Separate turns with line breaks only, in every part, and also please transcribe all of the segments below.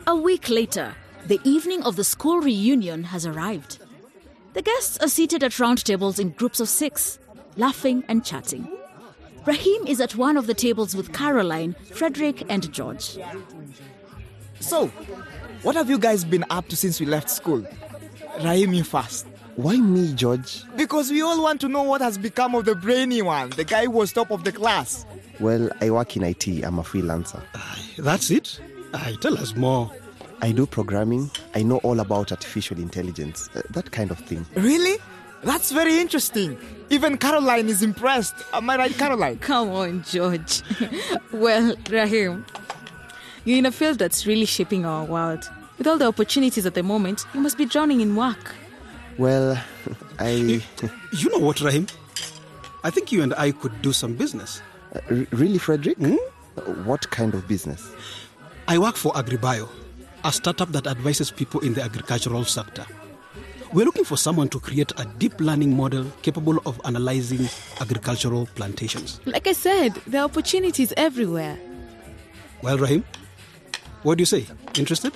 A week later, the evening of the school reunion has arrived. The guests are seated at round tables in groups of 6, laughing and chatting. Rahim is at one of the tables with Caroline, Frederick, and George.
So, what have you guys been up to since we left school? Rahim, you first.
Why me, George?
Because we all want to know what has become of the brainy one, the guy who was top of the class.
Well, I work in IT. I'm a freelancer.
That's it? Tell us more.
I do programming. I know all about artificial intelligence. That kind of thing.
Really? That's very interesting. Even Caroline is impressed. Am I right, Caroline?
Come on, George. Well, Rahim, you're in a field that's really shaping our world. With all the opportunities at the moment, you must be drowning in work.
Well,
You know what, Rahim? I think you and I could do some business.
Really, Frederick? What kind of business?
I work for AgriBio, a startup that advises people in the agricultural sector. We're looking for someone to create a deep learning model capable of analyzing agricultural plantations.
Like I said, there are opportunities everywhere.
Well, Rahim, what do you say? Interested?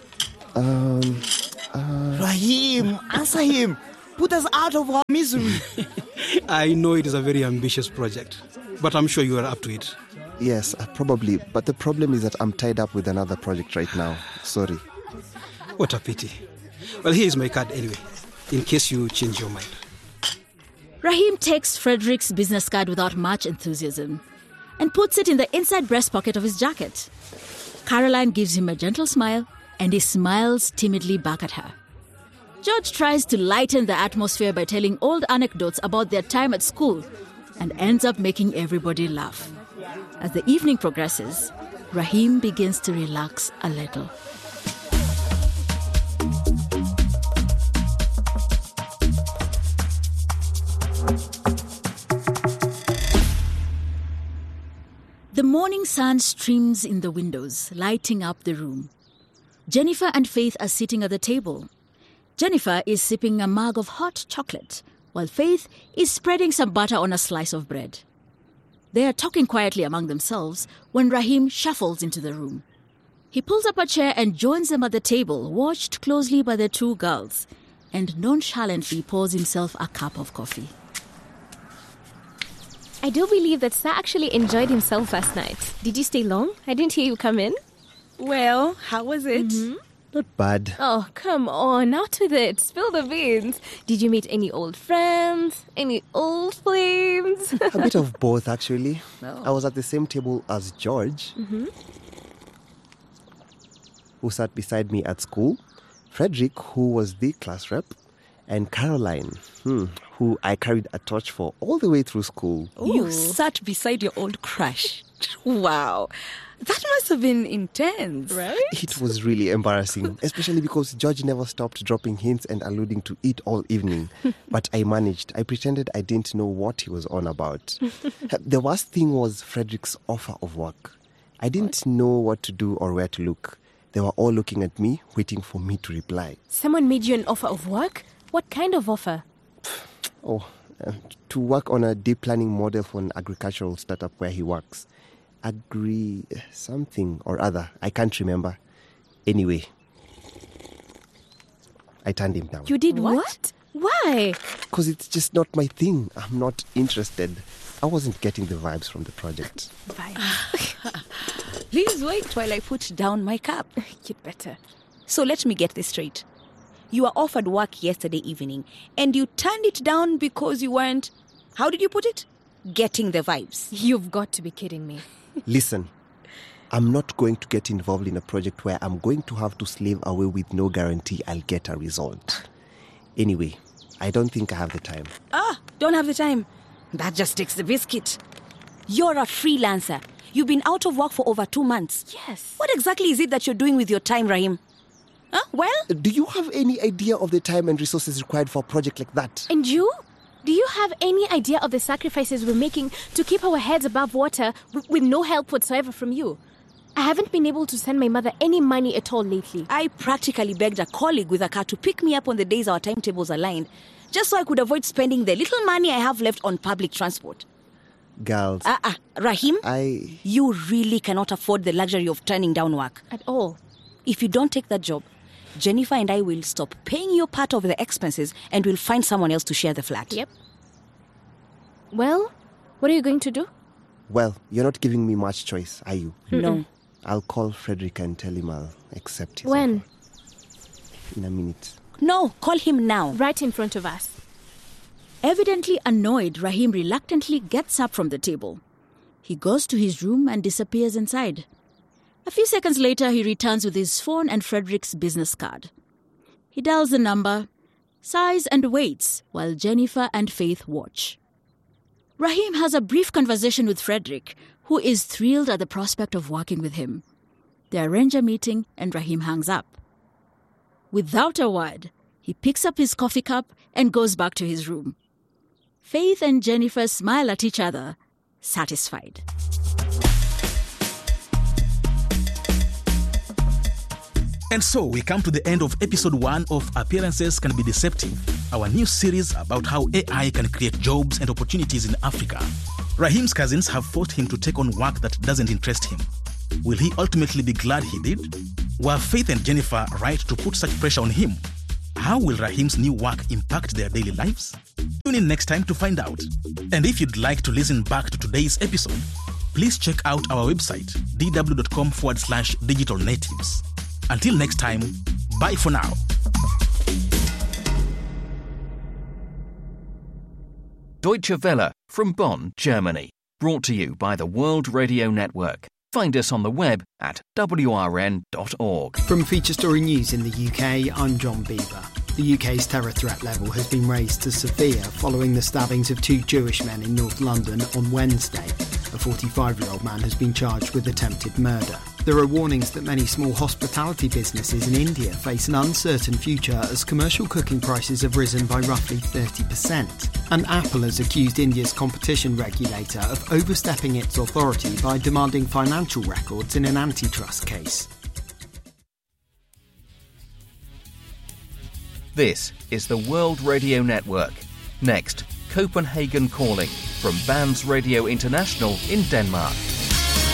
Rahim, answer him. Put us out of our misery.
I know it is a very ambitious project, but I'm sure you are up to it.
Yes, probably. But the problem is that I'm tied up with another project right now. Sorry.
What a pity. Well, here is my card anyway, in case you change your mind.
Rahim takes Frederick's business card without much enthusiasm and puts it in the inside breast pocket of his jacket. Caroline gives him a gentle smile, and he smiles timidly back at her. George tries to lighten the atmosphere by telling old anecdotes about their time at school and ends up making everybody laugh. As the evening progresses, Rahim begins to relax a little. The morning sun streams in the windows, lighting up the room. Jennifer and Faith are sitting at the table. Jennifer is sipping a mug of hot chocolate, while Faith is spreading some butter on a slice of bread. They are talking quietly among themselves when Rahim shuffles into the room. He pulls up a chair and joins them at the table, watched closely by the two girls, and nonchalantly pours himself a cup of coffee.
I do believe that Sir actually enjoyed himself last night. Did you stay long? I didn't hear you come in.
Well, how was it?
Not bad.
Oh, come on, out with it. Spill the beans. Did you meet any old friends? Any old flames?
A bit of both, actually.
Oh.
I was at the same table as George, who sat beside me at school, Frederick, who was the class rep, and Caroline, who I carried a torch for all the way through school.
You sat beside your old crush. Wow. That must have been intense. Right?
It was really embarrassing, especially because George never stopped dropping hints and alluding to it all evening. But I managed. I pretended I didn't know what he was on about. The worst thing was Frederick's offer of work. I didn't know what to do or where to look. They were all looking at me, waiting for me to reply.
Someone made you an offer of work? What kind of offer?
To work on a deep planning model for an agricultural startup where he works. Something or other. I can't remember. Anyway, I turned him down.
You did what? Why?
Because it's just not my thing. I'm not interested. I wasn't getting the vibes from the project.
Please wait while I put down my cup.
You'd better.
So let me get this straight. You were offered work yesterday evening and you turned it down because you weren't, how did you put it? Getting the vibes.
You've got to be kidding me.
Listen, I'm not going to get involved in a project where I'm going to have to slave away with no guarantee I'll get a result. Anyway, I don't think I have the time.
Don't have the time. That just takes the biscuit. You're a freelancer. You've been out of work for over 2 months.
Yes.
What exactly is it that you're doing with your time, Rahim? Well?
Do you have any idea of the time and resources required for a project like that?
And you? Do you have any idea of the sacrifices we're making to keep our heads above water with no help whatsoever from you? I haven't been able to send my mother any money at all lately.
I practically begged a colleague with a car to pick me up on the days our timetables aligned, just so I could avoid spending the little money I have left on public transport.
Girls.
Rahim,
I...
you really cannot afford the luxury of turning down work.
At all.
If you don't take that job, Jennifer and I will stop paying your part of the expenses and we'll find someone else to share the flat.
Yep. Well, what are you going to do?
Well, you're not giving me much choice, are you?
No.
I'll call Frederick and tell him I'll accept his
When?
offer. In a minute.
No, call him now.
Right in front of us.
Evidently annoyed, Rahim reluctantly gets up from the table. He goes to his room and disappears inside. A few seconds later, he returns with his phone and Frederick's business card. He dials the number, sighs and waits while Jennifer and Faith watch. Rahim has a brief conversation with Frederick, who is thrilled at the prospect of working with him. They arrange a meeting and Rahim hangs up. Without a word, he picks up his coffee cup and goes back to his room. Faith and Jennifer smile at each other, satisfied.
And so we come to the end of episode 1 of Appearances Can Be Deceptive, our new series about how AI can create jobs and opportunities in Africa. Rahim's cousins have forced him to take on work that doesn't interest him. Will he ultimately be glad he did? Were Faith and Jennifer right to put such pressure on him? How will Rahim's new work impact their daily lives? Tune in next time to find out. And if you'd like to listen back to today's episode, please check out our website, dw.com/digital natives. Until next time, bye for now.
Deutsche Welle from Bonn, Germany. Brought to you by the World Radio Network. Find us on the web at wrn.org.
From Feature Story News in the UK, I'm John Bieber. The UK's terror threat level has been raised to severe following the stabbings of 2 Jewish men in North London on Wednesday. A 45-year-old man has been charged with attempted murder. There are warnings that many small hospitality businesses in India face an uncertain future as commercial cooking prices have risen by roughly 30%. And Apple has accused India's competition regulator of overstepping its authority by demanding financial records in an antitrust case.
This is the World Radio Network. Next, Copenhagen Calling from Vans Radio International in Denmark.